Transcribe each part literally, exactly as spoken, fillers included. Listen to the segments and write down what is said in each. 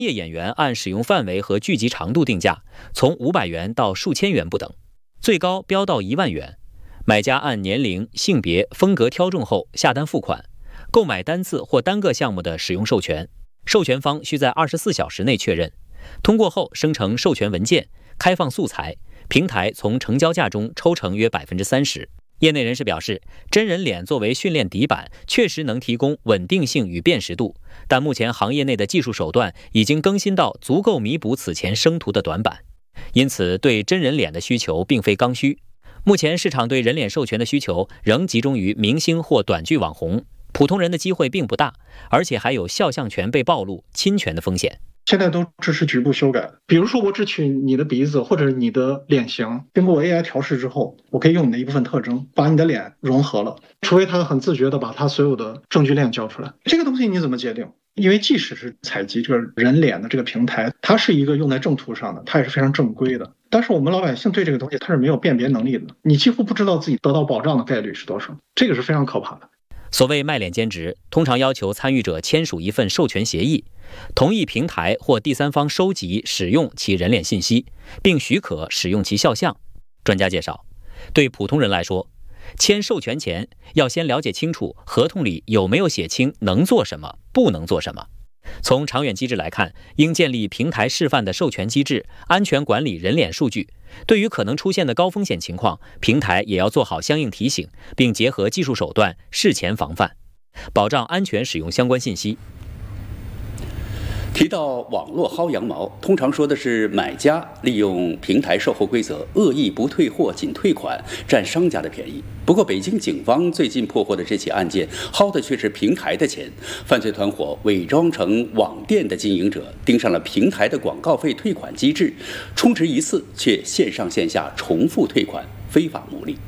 业演员按使用范围和剧集长度定价，从五百元到数千元不等，最高标到一万元。买家按年龄、性别、风格挑中后下单付款，购买单次或单个项目的使用授权，授权方需在二十四小时内确认。通过后生成授权文件，开放素材，平台从成交价中抽成约百分之三十。业内人士表示，真人脸作为训练底板，确实能提供稳定性与辨识度，但目前行业内的技术手段已经更新到足够弥补此前生图的短板，因此对真人脸的需求并非刚需。目前市场对人脸授权的需求仍集中于明星或短剧网红，普通人的机会并不大，而且还有肖像权被暴露、侵权的风险。 现在都支持局部修改，比如说我只取你的鼻子或者你的脸型，经过 A I 调试之后，我可以用你的一部分特征把你的脸融合了，除非他很自觉的把他所有的证据链交出来。这个东西你怎么界定？因为即使是采集这个人脸的这个平台，它是一个用在正图上的，它也是非常正规的，但是我们老百姓对这个东西它是没有辨别能力的，你几乎不知道自己得到保障的概率是多少，这个是非常可怕的。 所谓卖脸兼职，通常要求参与者签署一份授权协议，同意平台或第三方收集、使用其人脸信息，并许可使用其肖像。专家介绍，对普通人来说，签授权前要先了解清楚合同里有没有写清能做什么、不能做什么。从长远机制来看，应建立平台示范的授权机制，安全管理人脸数据。对于可能出现的高风险情况，平台也要做好相应提醒，并结合技术手段事前防范，保障安全使用相关信息。 提到网络薅羊毛，通常说的是买家利用平台售后规则恶意不退货仅退款，占商家的便宜。不过北京警方最近破获的这起案件，薅的却是平台的钱。犯罪团伙伪装成网店的经营者，盯上了平台的广告费退款机制，充值一次却线上线下重复退款，非法牟利。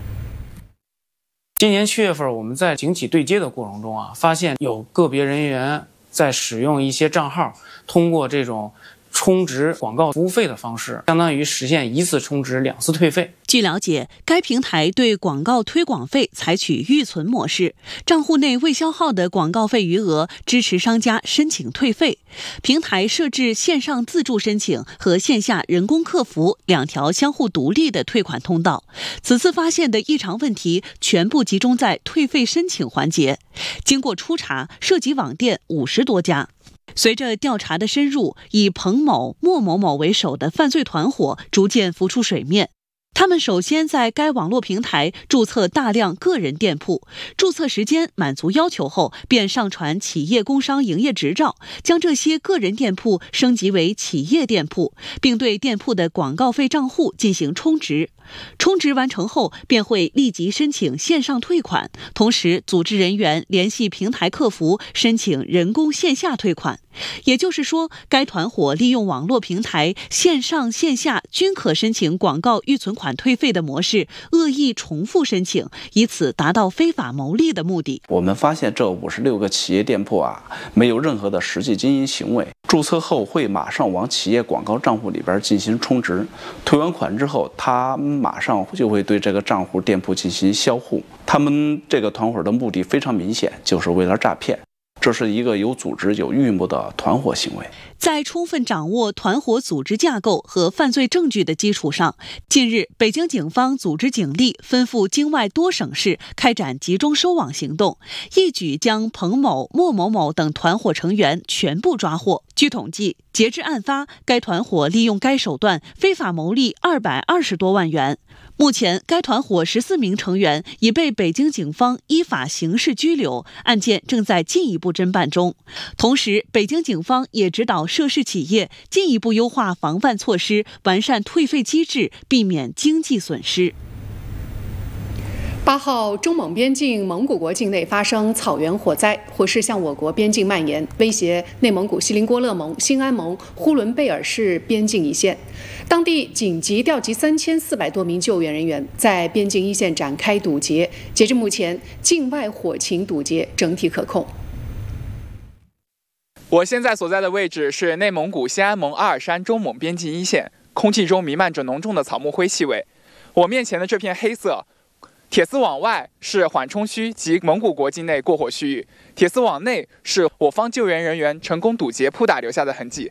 今年七月份，我们在警企对接的过程中啊，发现有个别人员在使用一些账号，通过这种充值广告服务费的方式，相当于实现一次充值两次退费。 据了解，该平台对广告推广费采取预存模式，账户内未消耗的广告费余额支持商家申请退费。平台设置线上自助申请和线下人工客服两条相互独立的退款通道。此次发现的异常问题全部集中在退费申请环节，经过初查，涉及网店五十多家。随着调查的深入，以彭某、莫某某为首的犯罪团伙逐渐浮出水面。他们首先在该网络平台注册大量个人店铺，注册时间满足要求后，便上传企业工商营业执照，将这些个人店铺升级为企业店铺，并对店铺的广告费账户进行充值。充值完成后，便会立即申请线上退款，同时组织人员联系平台客服申请人工线下退款。也就是说，该团伙利用网络平台线上线下均可申请广告预存款退费的模式，恶意重复申请，以此达到非法牟利的目的。 我们发现这五十六个企业店铺啊，没有任何的实际经营行为，注册后会马上往企业广告账户里边进行充值，退完款之后，他马上就会对这个账户店铺进行销户。他们这个团伙的目的非常明显，就是为了诈骗。这是一个有组织、有预谋的团伙行为。 在充分掌握团伙组织架构和犯罪证据的基础上，近日北京警方组织警力奔赴京外多省市开展集中收网行动，一举将彭某、莫某某等团伙成员全部抓获。据统计，截至案发，该团伙利用该手段非法牟利二百二十多万元。目前，该团伙十四名成员已被北京警方依法刑事拘留，案件正在进一步侦办中。同时，北京警方也指导涉事企业进一步优化防范措施，完善退费机制，避免经济损失。 八号，中蒙边境蒙古国境内发生草原火灾，火势向我国边境蔓延，威胁内蒙古锡林郭勒盟、兴安盟、呼伦贝尔市边境一线。当地紧急调集三千四百多名救援人员，在边境一线展开堵截。截至目前，境外火情堵截整体可控。 我现在所在的位置是内蒙古兴安盟阿尔山中蒙边境一线，空气中弥漫着浓重的草木灰气味。我面前的这片黑色铁丝网外是缓冲区及蒙古国境内过火区域，铁丝网内是我方救援人员成功堵截扑打留下的痕迹。